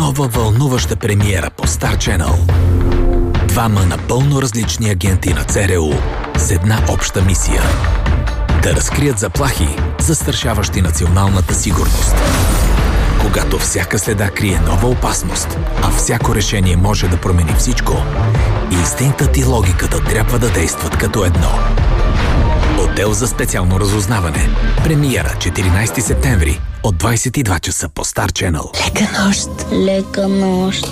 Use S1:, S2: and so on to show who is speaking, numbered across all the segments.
S1: Нова вълнуваща премиера по Star Channel. Двама напълно различни агенти на ЦРУ с една обща мисия. Да разкрият заплахи, застрашаващи националната сигурност. Когато всяка следа крие нова опасност, а всяко решение може да промени всичко, инстинктът и логиката трябва да действат като едно. Отдел за специално разузнаване. Премиера 14 септември от 22 часа по Star Channel.
S2: Лека нощ.
S3: Лека нощ.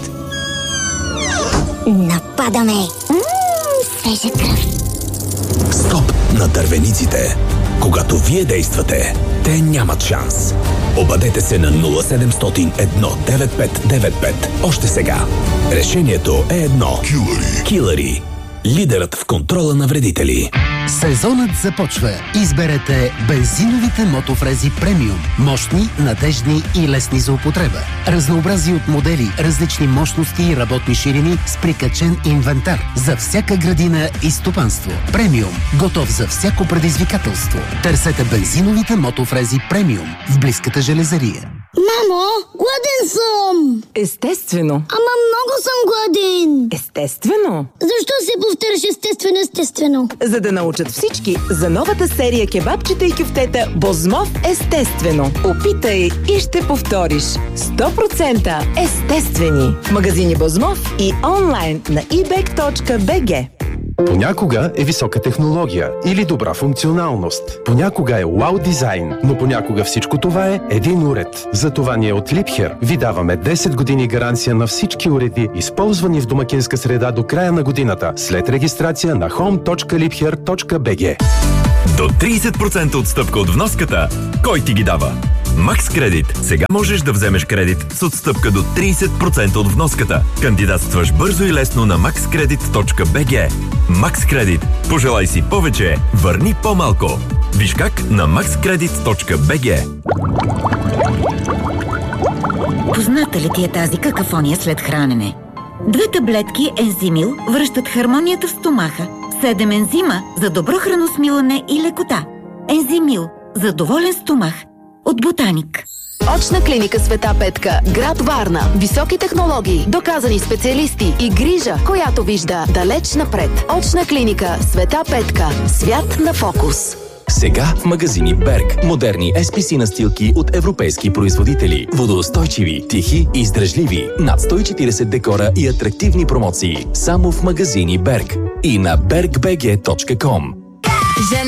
S2: Нападаме. Свежа кръв.
S1: Стоп на дървениците. Когато вие действате, те нямат шанс. Обадете се на 0700 19595. Още сега. Решението е едно. Килъри. Лидерът в контрола на вредители.
S4: Сезонът започва. Изберете бензиновите мотофрези премиум. Мощни, надеждни и лесни за употреба. Разнообразие от модели, различни мощности и работни ширини с прикачен инвентар. За всяка градина и стопанство. Премиум. Готов за всяко предизвикателство. Търсете бензиновите мотофрези премиум в близката железария.
S3: Мамо, гладен съм!
S5: Естествено.
S3: Ама много съм гладен!
S5: Естествено.
S3: Защо се повтаряш естествено?
S5: За да научат всички за новата серия кебабчета и кюфтета Бозмов естествено. Опитай и ще повториш. 100% естествени. В магазини Бозмов и онлайн на ebek.bg.
S6: Понякога е висока технология или добра функционалност. Понякога е вау дизайн, но понякога всичко това е един уред. Затова ние от Liebherr ви даваме 10 години гаранция на всички уреди, използвани в домакинска среда до края на годината, след регистрация на home.liebherr.bg.
S7: До 30% отстъпка от вноската. Кой ти ги дава? Макс Кредит. Сега можеш да вземеш кредит с отстъпка до 30% от вноската. Кандидатстваш бързо и лесно на maxcredit.bg. Макс Кредит. Пожелай си повече, върни по-малко. Виж как на maxcredit.bg.
S8: Позната ли ти е тази какафония след хранене? 2 таблетки Ензимил връщат хармонията в стомаха. 7 ензима за добро храносмилане и лекота. Ензимил за доволен стомах. От Ботаник.
S9: Очна клиника Света Петка, град Варна. Високи технологии, доказани специалисти и грижа, която вижда далеч напред. Очна клиника Света Петка. Свят на фокус.
S1: Сега в магазини Берг. Модерни SPC настилки от европейски производители. Водоустойчиви, тихи и издръжливи. Над 140 декора и атрактивни промоции. Само в магазини Берг. И на bergbg.com.